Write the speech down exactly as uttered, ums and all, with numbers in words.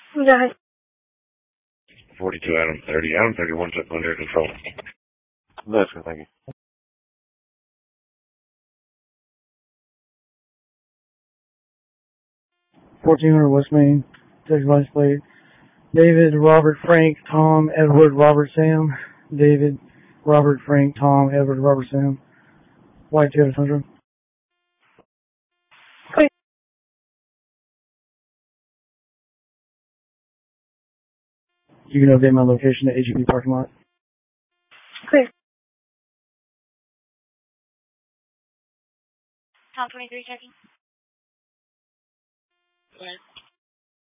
Go ahead. forty-two, Adam thirty. Adam thirty-one took under control. That's good, thank you. fourteen hundred West Main, Texas license plate. David, Robert, Frank, Tom, Edward, Robert, Sam. David, Robert, Frank, Tom, Edward, Robert, Sam. White Toyota Tundra. Okay. You can update my location at H E B parking lot. Okay. Tom twenty-three checking. Yes.